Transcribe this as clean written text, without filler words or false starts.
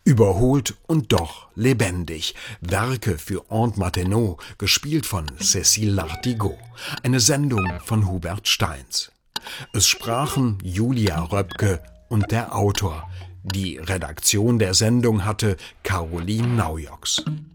Überholt und doch lebendig. Werke für Aunt Martineau, gespielt von Cécile Lartigot. Eine Sendung von Hubert Steins. Es sprachen Julia Röpke und der Autor. Die Redaktion der Sendung hatte Caroline Naujoks.